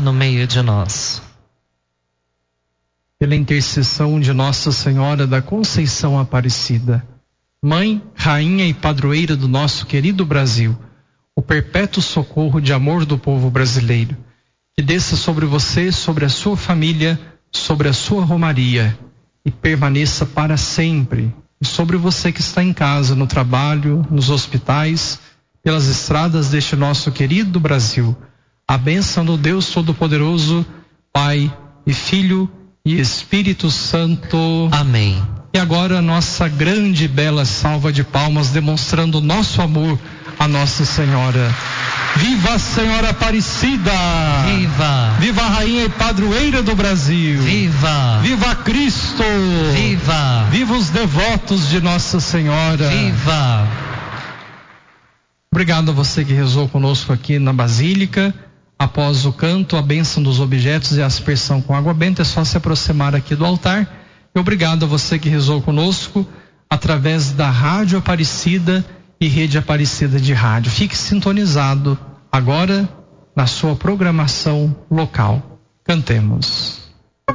no meio de nós. Pela intercessão de Nossa Senhora da Conceição Aparecida, Mãe, Rainha e Padroeira do nosso querido Brasil, o perpétuo socorro de amor do povo brasileiro, que desça sobre você, sobre a sua família, sobre a sua romaria e permaneça para sempre. E sobre você que está em casa, no trabalho, nos hospitais, pelas estradas deste nosso querido Brasil, a bênção do Deus Todo-Poderoso, Pai e Filho e Espírito Santo. Amém. E agora nossa grande e bela salva de palmas demonstrando o nosso amor a Nossa Senhora. Viva a Senhora Aparecida! Viva! Viva a Rainha e Padroeira do Brasil! Viva! Viva Cristo! Viva! Viva os devotos de Nossa Senhora! Viva! Obrigado a você que rezou conosco aqui na Basílica. Após o canto, a bênção dos objetos e a aspersão com água benta, é só se aproximar aqui do altar. E obrigado a você que rezou conosco através da Rádio Aparecida e Rede Aparecida de Rádio. Fique sintonizado agora na sua programação local. Cantemos.